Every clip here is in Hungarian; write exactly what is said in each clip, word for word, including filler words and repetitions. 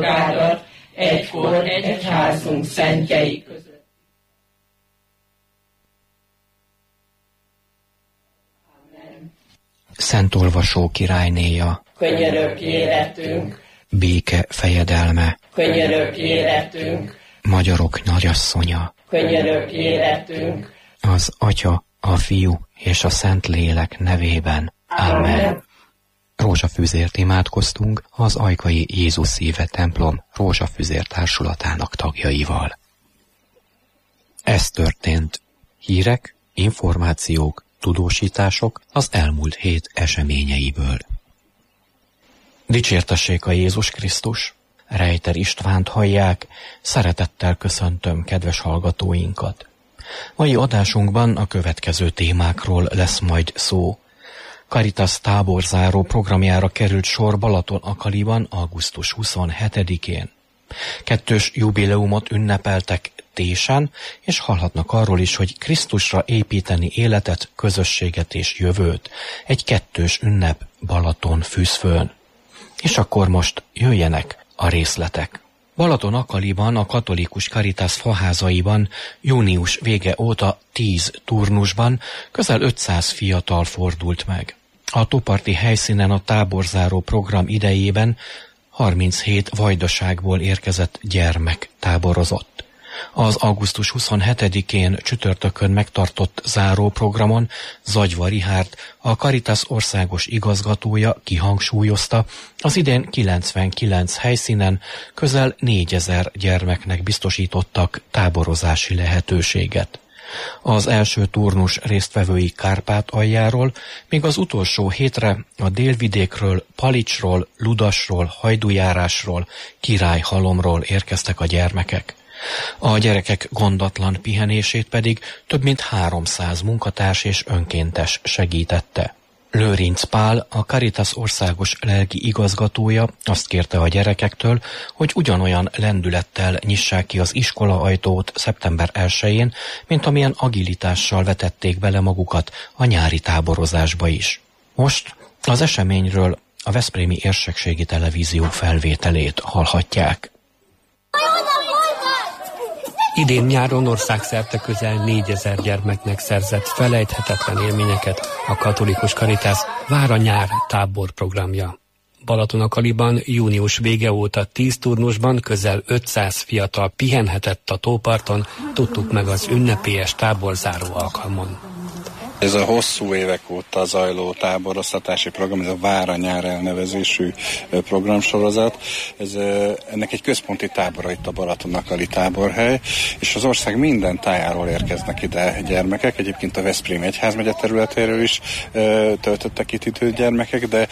szolgálat, egykor egyházunk szentjei között. Amen. Szentolvasó királynéja, Könyörögj életünk, béke fejedelme, könyörögj életünk, magyarok nagyasszonya, könyörögj életünk, az Atya, a Fiú és a Szentlélek nevében. Amen. Rózsafüzért imádkoztunk az Ajkai Jézus Szíve templom Rózsafüzér társulatának tagjaival. Ez történt. Hírek, információk, tudósítások az elmúlt hét eseményeiből. Dicsértessék a Jézus Krisztus! Rejter Istvánt hallják, szeretettel köszöntöm kedves hallgatóinkat. Mai adásunkban a következő témákról lesz majd szó. Caritas táborzáró programjára került sor Balatonakaliban augusztus huszonhetedikén. Kettős jubileumot ünnepeltek Tésen, és hallhatnak arról is, hogy Krisztusra építeni életet, közösséget és jövőt. Egy kettős ünnep Balatonfüszfön. És akkor most jöjjenek a részletek. Balatonakaliban a katolikus Caritas faházaiban június vége óta tíz turnusban közel ötszáz fiatal fordult meg. A tóparti helyszínen a táborzáró program idejében harminchét vajdaságból érkezett gyermek táborozott. Az augusztus huszonhetedikén csütörtökön megtartott záróprogramon Zagyva Richárd, a Caritas országos igazgatója kihangsúlyozta, az idén kilencvenkilenc helyszínen közel négyezer gyermeknek biztosítottak táborozási lehetőséget. Az első turnus résztvevői Kárpátaljáról, míg az utolsó hétre a délvidékről, Palicsról, Ludasról, Hajdújárásról, Királyhalomról érkeztek a gyermekek. A gyerekek gondatlan pihenését pedig több mint háromszáz munkatárs és önkéntes segítette. Lőrinc Pál, a Caritas országos lelki igazgatója azt kérte a gyerekektől, hogy ugyanolyan lendülettel nyissák ki az iskola ajtót szeptember elsején, mint amilyen agilitással vetették bele magukat a nyári táborozásba is. Most az eseményről a Veszprémi Érsekségi Televízió felvételét hallhatják. Idén nyáron országszerte közel négyezer gyermeknek szerzett felejthetetlen élményeket a katolikus Caritas Vár-a-nyár táborprogramja. Balatonakaliban június vége óta tíz turnusban közel ötszáz fiatal pihenhetett a tóparton, tudtuk meg az ünnepélyes táborzáró alkalmon. Ez a hosszú évek óta zajló táboroztatási program, ez a Vár-a-nyár elnevezésű programsorozat. Ez, ennek egy központi tábora itt a Balatonakali táborhely, és az ország minden tájáról érkeznek ide gyermekek. Egyébként a Veszprém egyházmegye területéről is töltöttek itt időt gyermekek, de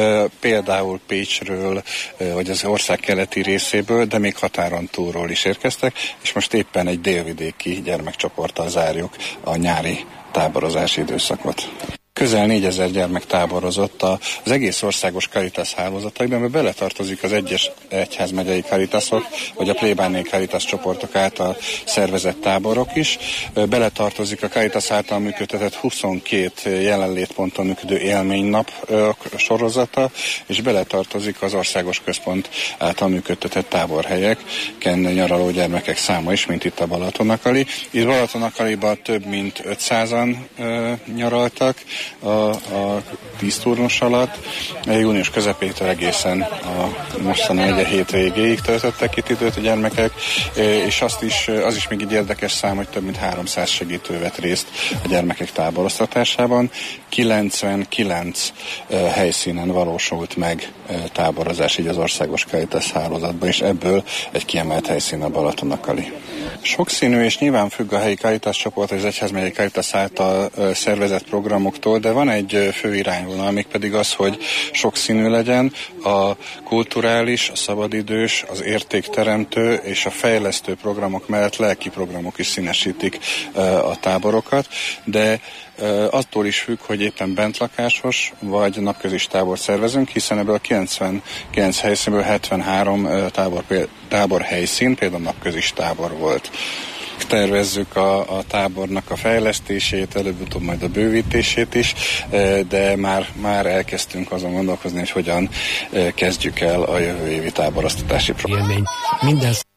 például Pécsről, vagy az ország keleti részéből, de még határon túlról is érkeztek, és most éppen egy délvidéki gyermekcsoporttal zárjuk a nyári táborozási időszakot. Közel négyezer gyermek táborozott az egész országos Caritas hálózataiban, mert beletartozik az egyes egyházmegyei Caritasok, vagy a plébániai Caritas csoportok által szervezett táborok is. Beletartozik a Caritas által működtetett huszonkét jelenlétponton működő élménynap sorozata, és beletartozik az országos központ által működtetett táborhelyeken nyaraló gyermekek száma is, mint itt a Balatonakali. Itt Balatonakaliban több mint ötszázan nyaraltak a, a tíz turnus alatt. Június közepétől egészen a mostani egy hét végéig töltöttek itt időt a gyermekek, és azt is, az is még egy érdekes szám, hogy több mint háromszáz segítő vett részt a gyermekek táboroztatásában. kilencvenkilenc helyszínen valósult meg táborozás így az országos Caritas hálózatban, és ebből egy kiemelt helyszín a Balatonakali. Sokszínű és nyilván függ a helyi Caritas csoport, az egyházmegyei Caritas által szervezett programoktól, de van egy fő irányvonal, mégpedig az, hogy sokszínű legyen, a kulturális, a szabadidős, az értékteremtő és a fejlesztő programok mellett lelki programok is színesítik a táborokat, de attól is függ, hogy éppen bentlakásos vagy napközis tábor szervezünk, hiszen ebből a kilencvenkilenc helyszínből hetvenhárom tábor, tábor helyszín, például napközis tábor volt. tervezzük a, a tábornak a fejlesztését, előbb-utóbb majd a bővítését is, de már, már elkezdtünk azon gondolkozni, hogy hogyan kezdjük el a jövő évi táboroztatási programot. Mindez